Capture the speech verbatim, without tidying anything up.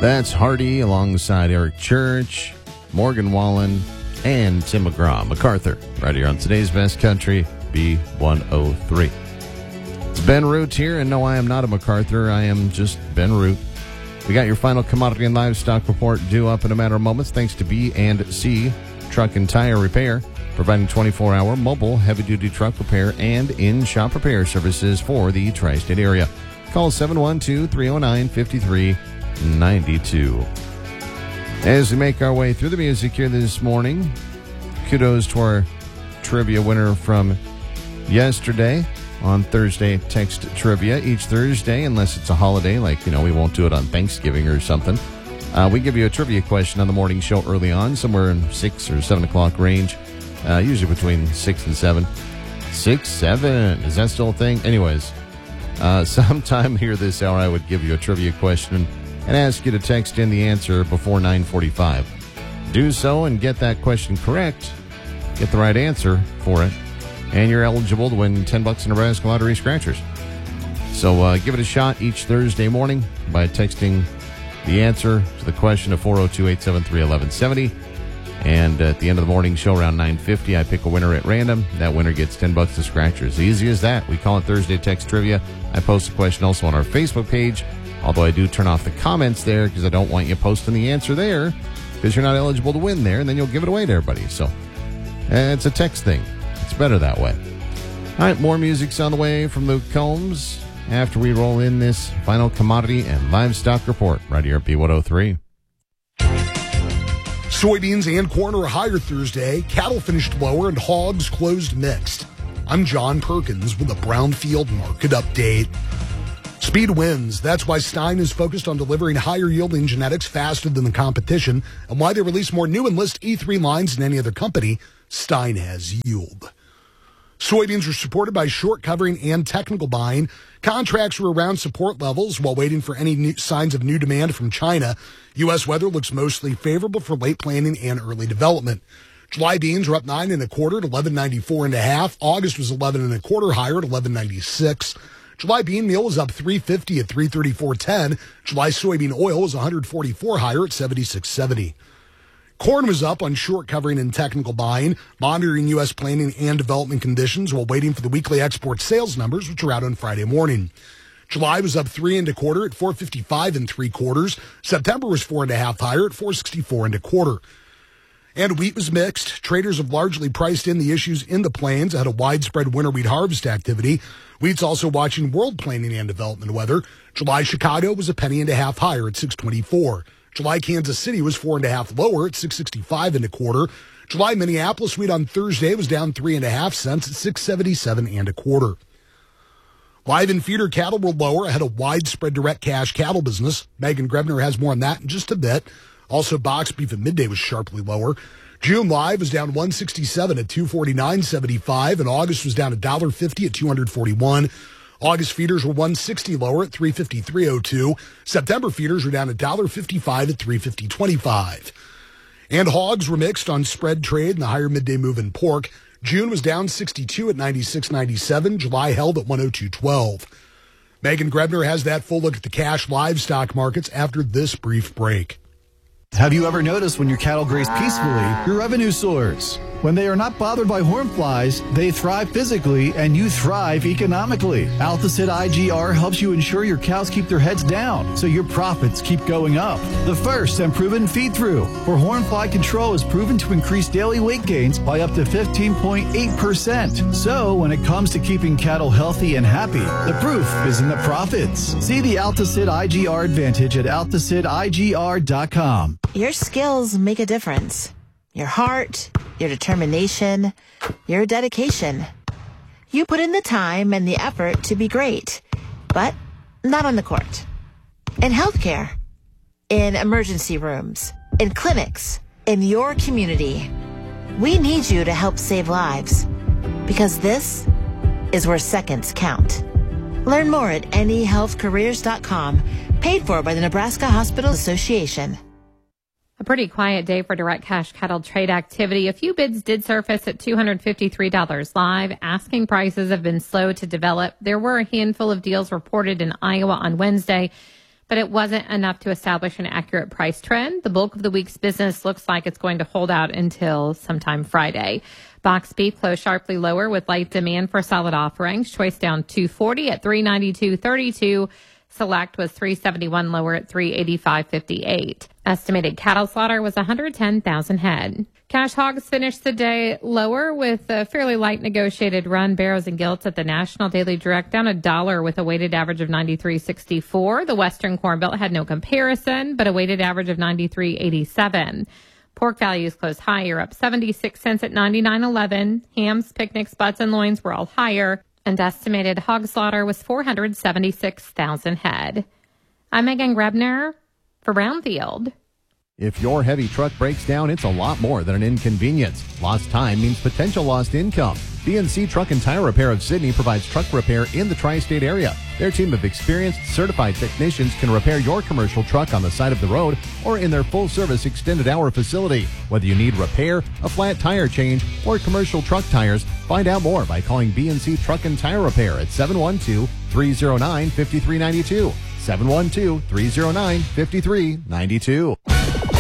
That's Hardy alongside Eric Church, Morgan Wallen, and Tim McGraw. MacArthur, right here on today's Best Country, B one oh three. It's Ben Root here, and no, I am not a MacArthur. I am just Ben Root. We got your final commodity and livestock report due up in a matter of moments, thanks to B and C Truck and Tire Repair, providing twenty-four hour mobile heavy-duty truck repair and in-shop repair services for the tri-state area. Call seven one two, three oh nine, five three ninety-two. As we make our way through the music here this morning, kudos to our trivia winner from yesterday on Thursday Text Trivia. Each Thursday, unless it's a holiday, like, you know, we won't do it on Thanksgiving or something, uh, we give you a trivia question on the morning show early on, somewhere in six or seven o'clock range, uh, usually between six and seven. Six, seven, is that still a thing? Anyways, uh, sometime here this hour, I would give you a trivia question and ask you to text in the answer before nine forty-five. Do so and get that question correct. Get the right answer for it, and you're eligible to win ten bucks in Nebraska Lottery Scratchers. So uh, give it a shot each Thursday morning by texting the answer to the question to four oh two, eight seven three, one one seven oh. And at the end of the morning show around nine fifty, I pick a winner at random. That winner gets ten bucks to Scratchers. Easy as that. We call it Thursday Text Trivia. I post a question also on our Facebook page, although I do turn off the comments there because I don't want you posting the answer there because you're not eligible to win there, and then you'll give it away to everybody. So uh, it's a text thing. It's better that way. All right, more music's on the way from Luke Combs after we roll in this final commodity and livestock report right here at B one oh three. Soybeans and corn are higher Thursday. Cattle finished lower and hogs closed mixed. I'm John Perkins with a Brownfield market update. Speed wins. That's why Stein is focused on delivering higher yielding genetics faster than the competition, and why they release more new Enlist E three lines than any other company. Stein has yield. Soybeans are supported by short covering and technical buying. Contracts were around support levels while waiting for any new signs of new demand from China. U S weather looks mostly favorable for late planting and early development. July beans are up nine and a quarter at eleven ninety-four and a half. August was eleven and a quarter higher at eleven ninety-six. July bean meal was up three fifty at three thirty-four ten. July soybean oil was one forty-four higher at seventy-six seventy. Corn was up on short covering and technical buying, monitoring U S planting and development conditions while waiting for the weekly export sales numbers, which are out on Friday morning. July was up three and a quarter at four fifty-five and three quarters. September was four and a half higher at four sixty-four and a quarter. And wheat was mixed. Traders have largely priced in the issues in the plains ahead of widespread winter wheat harvest activity. Wheat's also watching world planting and development weather. July Chicago was a penny and a half higher at six twenty-four. July Kansas City was four and a half lower at six sixty-five and a quarter. July Minneapolis wheat on Thursday was down three and a half cents at six seventy-seven and a quarter. Live and feeder cattle were lower ahead of widespread direct cash cattle business. Megan Grebner has more on that in just a bit. Also, box beef at midday was sharply lower. June live was down one sixty-seven at two forty-nine seventy-five, and August was down one dollar fifty at two forty-one. August feeders were one sixty lower at three fifty-three oh two. September feeders were down one dollar fifty-five at three fifty twenty-five. And hogs were mixed on spread trade and the higher midday move in pork. June was down sixty-two at ninety-six ninety-seven. July held at one oh two twelve. Megan Grebner has that full look at the cash livestock markets after this brief break. Have you ever noticed when your cattle graze peacefully, your revenue soars? When they are not bothered by horn flies, they thrive physically and you thrive economically. Alticid I G R helps you ensure your cows keep their heads down so your profits keep going up. The first and proven feed-through for horn fly control is proven to increase daily weight gains by up to fifteen point eight percent. So when it comes to keeping cattle healthy and happy, the proof is in the profits. See the Alticid I G R advantage at alticid I G R dot com. Your skills make a difference. Your heart, your determination, your dedication. You put in the time and the effort to be great, but not on the court. In healthcare, in emergency rooms, in clinics, in your community. We need you to help save lives, because this is where seconds count. Learn more at N E health careers dot com, paid for by the Nebraska Hospital Association. A pretty quiet day for direct cash cattle trade activity. A few bids did surface at two hundred fifty-three dollars live. Asking prices have been slow to develop. There were a handful of deals reported in Iowa on Wednesday, but it wasn't enough to establish an accurate price trend. The bulk of the week's business looks like it's going to hold out until sometime Friday. Box beef closed sharply lower with light demand for solid offerings. Choice down two forty at three ninety-two thirty-two. Select was three seventy-one lower at three eighty-five fifty-eight. Estimated cattle slaughter was one hundred ten thousand head. Cash hogs finished the day lower with a fairly light negotiated run. Barrows and Gilts at the National Daily Direct down a dollar with a weighted average of ninety-three sixty-four. The Western Corn Belt had no comparison, but a weighted average of ninety-three eighty-seven. Pork values closed higher, up seventy-six cents at ninety-nine eleven. Hams, picnics, butts, and loins were all higher, and estimated hog slaughter was four hundred seventy-six thousand head. I'm Megan Grebner for Brownfield. If your heavy truck breaks down, it's a lot more than an inconvenience. Lost time means potential lost income. B and C Truck and Tire Repair of Sydney provides truck repair in the tri-state area. Their team of experienced, certified technicians can repair your commercial truck on the side of the road or in their full-service extended hour facility. Whether you need repair, a flat tire change, or commercial truck tires, find out more by calling B and C Truck and Tire Repair at seven one two, three oh nine, five three nine two. seven one two, three oh nine, five three nine two.